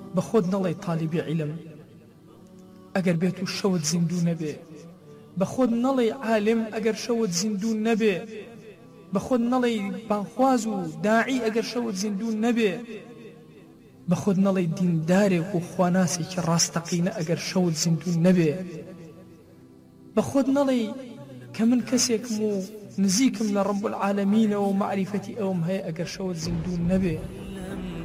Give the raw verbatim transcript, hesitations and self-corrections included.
بخۆت نەڵێ تالیبی عیلم ئەگەر بێت و شەوت زیندوو نەبێ، بەخۆت نەڵێ عالم ئەگەر شەوت زیندوو نەبێ، بەخۆت نەڵێ بانخواز و داعی ئەگەر شەوت زیندوو نەبێ، بەخۆت نەڵێ دیندارێک و خواناسێکی ڕاستەقینە ئەگەر شەوت زیندوو نەبێ، بەخۆت نەڵێ کە من کەسێکم و نزیکم لە ڕەب العالەمینەوە و معریفەتی ئەوم هەیە ئەگەر شەوت زیندوو نەبێ.